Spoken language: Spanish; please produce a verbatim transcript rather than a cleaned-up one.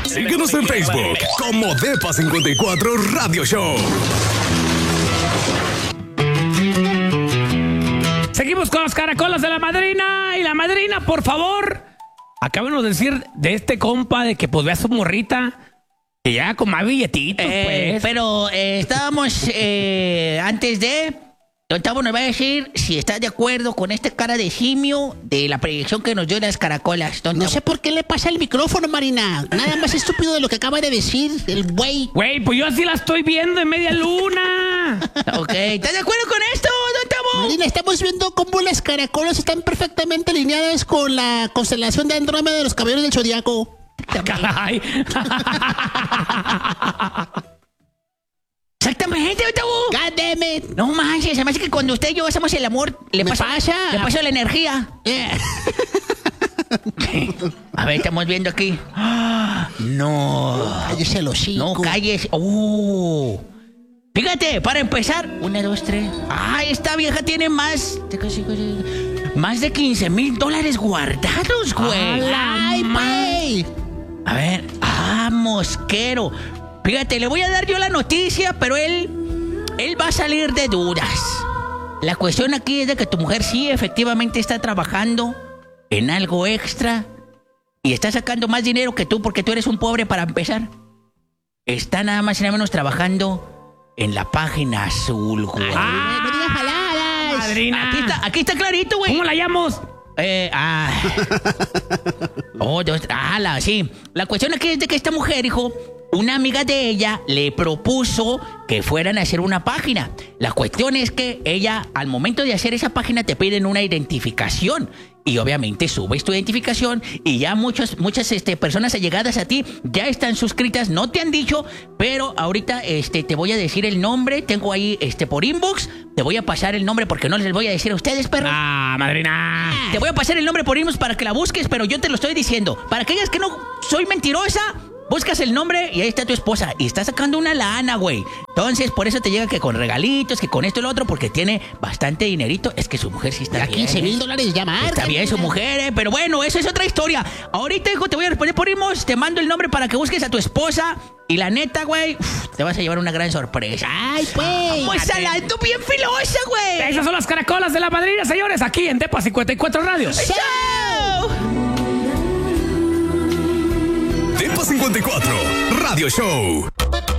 Síguenos en Facebook como Depa cincuenta y cuatro Radio Show. Seguimos con los caracolas de la madrina. Y la madrina, por favor, acábanos de decir de este compa de que pues ve a su morrita que ya con más billetitos, Eh, pues. pero eh, estábamos eh, antes de... Don Tavo nos va a decir si está de acuerdo con esta cara de simio de la predicción que nos dio las caracolas. Don No Tavo. sé por qué le pasa el micrófono, Marina. Nada más estúpido de lo que acaba de decir el güey. Güey, pues yo así la estoy viendo en media luna. Ok, ¿estás de acuerdo con esto, Don Tavo? Marina, estamos viendo cómo las caracolas están perfectamente alineadas con la constelación de Andrómeda de los Caballeros del Zodiaco. Caray. Exactamente, Don Tavo. God damn it. No manches, se me hace que cuando usted y yo hacemos el amor, le Me pasa, pasa. le pasa la energía. Eh. A ver, estamos viendo aquí. Ah, No. Cállese el hocico. No, calles. Uh. Fíjate, para empezar. Una, dos, tres. Ah, esta vieja tiene más. Más de quince mil dólares guardados, güey. Ay, güey. A ver. Ah, mosquero. Fíjate, le voy a dar yo la noticia, pero él. Él va a salir de dudas. La cuestión aquí es de que tu mujer sí efectivamente está trabajando en algo extra y está sacando más dinero que tú porque tú eres un pobre para empezar. Está nada más y nada menos trabajando en la página azul, güey. Ah, no digas jaladas. madrina. Aquí está, aquí está clarito, güey. ¿Cómo la llamamos? Eh, ah. Oh, dos, ah, la, sí. La cuestión aquí es de que esta mujer, hijo, una amiga de ella le propuso que fueran a hacer una página. La cuestión es que ella, al momento de hacer esa página, te piden una identificación. Y obviamente subes tu identificación y ya muchas, muchas este, personas allegadas a ti ya están suscritas, no te han dicho, pero ahorita este, te voy a decir el nombre, tengo ahí este, por inbox, te voy a pasar el nombre porque no les voy a decir a ustedes, perro. Ah, madrina. Te voy a pasar el nombre por inbox para que la busques, pero yo te lo estoy diciendo. Para aquellas que no soy mentirosa, buscas el nombre y ahí está tu esposa. Y está sacando una lana, güey. Entonces, por eso te llega que con regalitos, que con esto y lo otro, porque tiene bastante dinerito. Es que su mujer sí está Ya bien. quince mil dólares ya más. Está bien su mujer, eh, pero bueno, eso es otra historia. Ahorita, hijo, te voy a responder por inbox, te mando el nombre para que busques a tu esposa. Y la neta, güey, uf, te vas a llevar una gran sorpresa. Ay, pues. Pues hablando bien filosa, güey. Esas son las caracolas de la madrina, señores, aquí en Depa cincuenta y cuatro Radio. ¡Chao! Depa cincuenta y cuatro Radio Show.